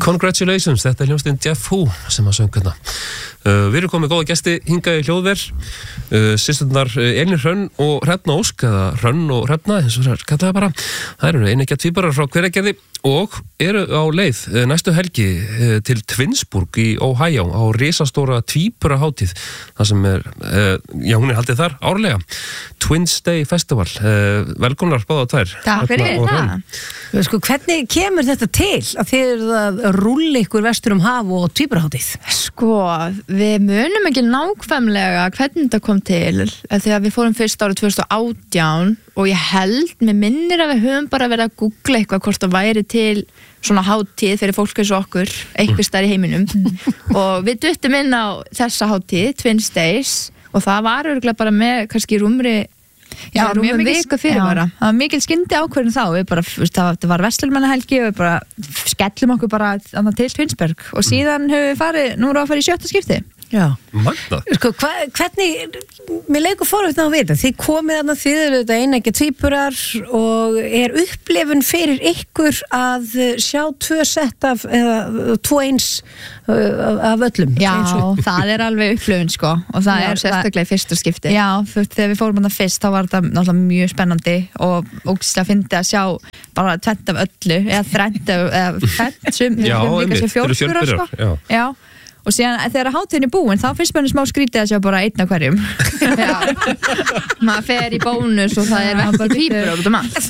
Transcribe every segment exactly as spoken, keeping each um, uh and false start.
Congratulations, þetta er hljómsveitin Jeff Hu sem að söng hérna. Uh, við erum komið góða gesti hingað í hljóðver, uh, systurnar Elín Hrönn og Hrefna Ósk, eða Hrönn og Hrefna, eins og það kallaði bara. Það eru eineggja tvíburar frá Hveragerði og eru á leið uh, næstu helgi uh, til Twinsburg í Ohio á risastóra tvíburahátíð. Það sem er, uh, já hún er haldið þar árlega. Twins Day Festival. Uh, velkomnar báða tvær. Takk fyrir það. Sko, hvernig kemur þetta til að þið eru að rúlla ykkur vestur um haf og tvíburahátíð? Sko, við munum ekki nákvæmlega hvernig þetta kom til, þegar við fórum fyrst árið tvö þúsund og átján og ég held, mér minnir að við höfum bara verið að googla eitthvað hvort það væri til svona hátíð fyrir fólk eins og okkur, eitthvað stær í heiminum og við duttum inn á þessa hátíð, Twins Days, og það var örugglega bara með kannski rúmri Já, mjög mikið fyrir bara. Það var mikil skyndi ákvörðin þá, við bara, það var verslunarmannahelgi og við bara skellum okkur bara til Twinsburg og síðan höfum við farið, nú erum við að fara í sjötta skipti. Já. Magna. Sko, hva, hvernig, mér leikur forvitna að vita, þið komið þarna, þið eru þetta eineggja tvíburar og er upplifun fyrir ykkur að sjá tvö sett af, eða tvo eins af öllum? Já, það er alveg upplifun sko og það Já, er sérstaklega í fyrsta skipti. Já, þú veist, þegar við fórum þarna fyrst þá var þetta náttúrulega mjög spennandi og ógeðslega fyndið að sjá bara tvent af öllu, eða þrennt eða fett sem Já, einmitt, líka þeir eru fjórburar sko. fjölburar, já. Já. Og síðan þegar hátíðin er búin þá finnst manni smá skrítið að sjá bara einn af hverjum. Já, maður fer í bónus og það er ekki tvíburar út um allt.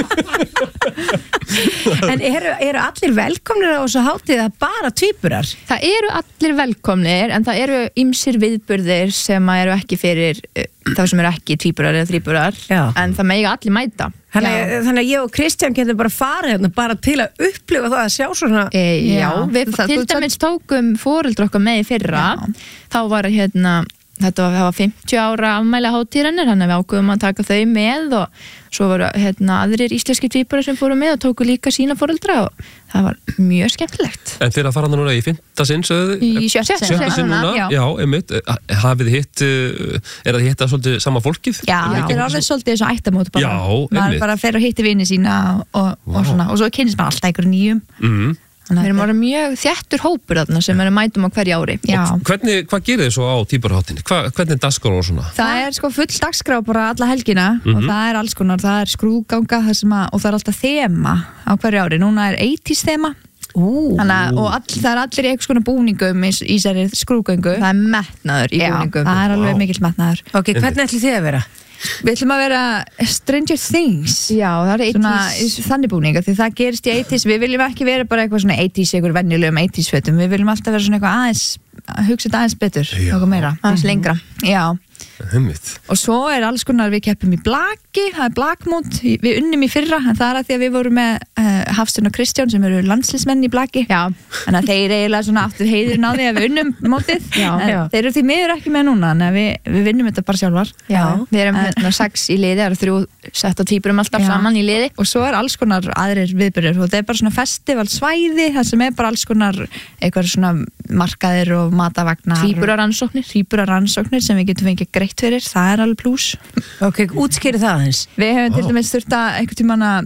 En eru, eru allir velkomnir á þessu hátíð að bara tvíburar? Það eru allir velkomnir en það eru ýmsir viðburðir sem eru ekki fyrir uh, þá sem eru ekki tvíburar eða þríburar, en það mega allir mæta. Þannig, þannig að ég og Kristján getum bara farið hérna bara til að upplifa það að sjá svona e, Já, já við það, til dæmis tókum foreldrar okkar með í fyrra já. Þá var hérna þetta var, var fimmtíu ára afmæli hátíðarinnar, þannig að við ákveðum að taka þau með og svo voru hérna aðrir íslenski tvíburar sem fóru með og tóku líka sína foreldra og það var mjög skemmtilegt. En þeir að fara núna í fimmta sinn, sögðu? Í sjötta sinn núna, já, já einmitt. Hafið þið hitt, er það hitta svolítið sama fólkið? Já, þetta er alveg svolítið eins og ættamót bara. Já, einmitt. Maður bara fer og hitti vini sína og, og svona, og svo kynnist maður alltaf einhverjum nýjum. Mhm. Við erum orðið mjög þéttur hópur þarna sem erum mætum á hverju ári. Já. Og hvernig, hvað gerir þið svo á tvíburaháttinni? Hva, hvernig er dagskrá og svona? Það er sko full dagskrá bara alla helgina mm-hmm. og það er alls konar, það er skrúðganga að, og það er alltaf þema á hverju ári. Núna er eighties þema. Ú. Þannig, og all, það er allir í eitthvað svona búningum í, í þessari skrúðgöngu. Það er metnaður í Já, búningum. það er alveg Vá. mikill metnaður. Ok, hvernig ætlið þið að vera? Við ætlum að vera Stranger Things. Já, það er svona, eighties. þannig búninga, því það gerist í eighties. Við viljum ekki vera bara eitthvað svona eighties, eitthvað venjulegum eighties fötum. Við viljum alltaf vera svona eitthvað aðeins, hugsa þetta aðeins betur, eitthvað meira. Aðeins lengra. Já. Einmitt. Og svo er alls konar, við keppum í blaki, það er blakmót, við unnum í fyrra, en það er að því að við vorum með uh, Hafstein og Kristján sem eru landsliðsmenn í blaki. Já. Þannig að þeir eiginlega svona aftur heiðurinn á því að við unnum mótið. Já. En Já. þeir eru því miður ekki með núna, en við, við vinnum þetta bara sjálfar. Já, við erum hérna sex í liði, það eru þrjú sett á tvíburum alltaf Já. saman í liði. Og svo er alls konar aðrir viðburðir og það er bara svona festivalsvæði, það sem er bara alls konar eitthvað svona markaðir og matavagnar. Tvíburaransóknir. Tvíburaransóknir sem við getum fengið greitt fyrir, það er alveg plús. Ok, útskýri það aðeins. Við hefum til dæmis þurft að einhvern tímann að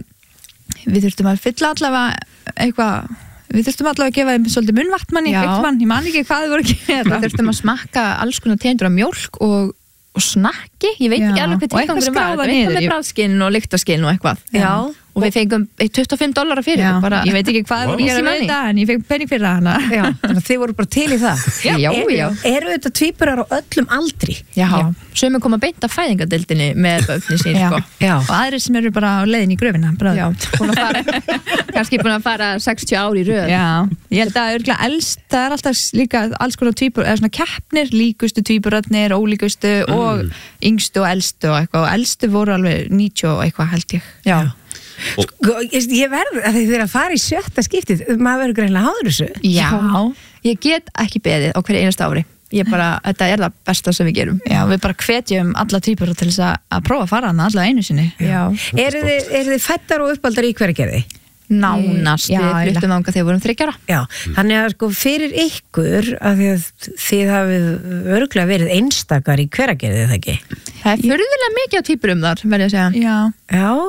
við þurftum að fylla allavega eitthvað, við þurftum allavega að gefa þeim svolítið munnvatnmann í Já. einhvern mann, ég man ekki hvað þið voru að gera. Við þurftum að smakka alls konar tegundur af mjólk og, og snakki, ég veit Já. ekki alveg hvað Og eitthvað tilgangurinn var, skráða þetta var eitthvað niður. með bræðskinn og lyktaskinn og eitthvað. Já. Og við fengum tuttugu og fimm dollara fyrir Já, bara. ég veit ekki hvað þið voru að Easy gera money. við þetta, en ég fekk penning fyrir hana. Já, þannig að þið voru bara til í það. Já, já, Er- já. Eru þetta tvíburar á öllum aldri? Já. Sumir koma beint af fæðingadeildinni með börnin sín, Já. sko. Já. Og aðrir sem eru bara á leiðin í gröfina. Bara. Já, búin að fara, kannski búin að fara sextíu ár í röð. Já, ég held að örgulega elst, það er alltaf líka alls konar tvíbur, eða svona keppnir, líkustu tvíburarnir, ólíkustu Mm. og yngstu og elstu og eitthvað, og elstu voru alveg níutíu og eitthvað held ég. Já. Sko, ég, ég verður að þið eru að fara í sjötta skiptið, maður verður greinlega háður þessu. Já. Ég get ekki beðið á hverju einasta ári. Ég bara, þetta er það besta sem við gerum. Já, við bara hvetjum alla tvíburar til þess að, að prófa að fara hana allavega einu sinni. Já. Eru þið, eru þið fættar og uppaldar í Hveragerði? Nánast, Já, við eiginlega. fluttum þangað þegar við vorum þriggja ára. Já, þannig að sko fyrir ykkur að þið, þið hafið örgulega verið einstakar í Hveragerði, það ekki? Það er furðulega mikið á tvíburum þar, verð ég að segja. Já. Já.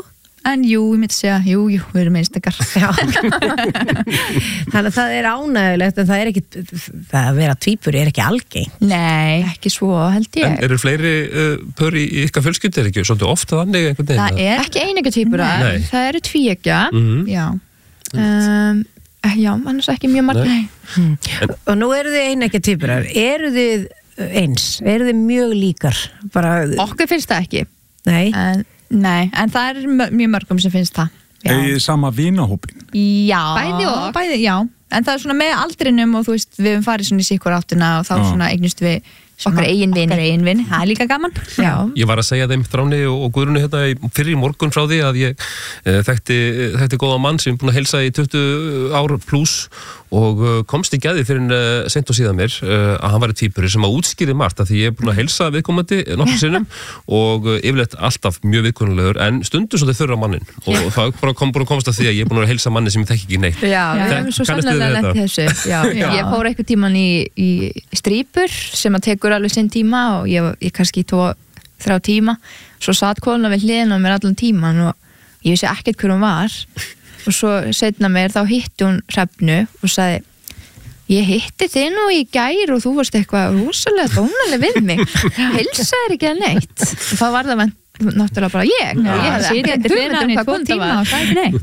en jú, ég myndi segja, jú, jú, við erum einstakar. Já. Þannig að það er ánægulegt en það er ekki, það að vera tvíburi er ekki algeng. Nei, Ekki svo, held ég. En eru fleiri uh, pör í, í ykkar fjölskyldu, er ekki svolítið ofta þannig einhvern veginn? það er, Ekki einega tvíburar, Nei. það eru tvíegja. Mhm. já, Um, já, annars ekki mjög margir. Nei. Og nú eru þið einægja tvíburar. Eru þið eins? Eru þið mjög líkar? Bara, Okkur finnst það ekki. nei. en, nei, en það er mö- mjög mörgum sem finnst það. Já. Egið sama vinahópin. Já, Bæði og? bæði, já, en það er svona með aldrinum og þú veist, við höfum farið svona í sikkur áttina og þá Já. svona eignust við svona Okkar eigin vini. okkar eigin vini, það er líka gaman. Já. Ég var að segja þeim Þráni og, og Guðrúnu hérna í- fyrir í morgun frá því að ég e, þekkti, þekkti góða mann sem er búin að heilsa í tuttugu ár pluss og uh, komst í gæði fyrir uh, sent og síðan mér uh, að hann var í tvíburi sem að útskýri margt að því ég er búin að heilsa viðkomandi nokkur sinnum og uh, yfirleitt alltaf mjög viðkunnulegur en stundur svolítið þurra mannin og það bara kom búin að komast að því að ég er búin að heilsa manni sem ég þekki ekki neitt. Já, við Þek- höfum svo kannast þið við sannlega þetta? lent í þessu. Já, Já. Ég fór eitthvað tíman í, í strípur sem að tekur alveg sinn tíma og ég, ég kannski tó þrjá tíma. Svo satt konuna við hliðina á mér allan tíman og ég vissi ekkert hver hún var. Og svo seinna mér þá hitti hún Hrefnu og sagði ég hitti þig nú í gær og þú varst eitthvað rosalega dónaleg við mig. Heilsaðir ekki að neitt. Og þá var það vent náttúrulega bara ég. Já, ég hefði sitjandi ekki fyrir hann í hugmynd um tvo hvað tíma var. og það er ekki neitt.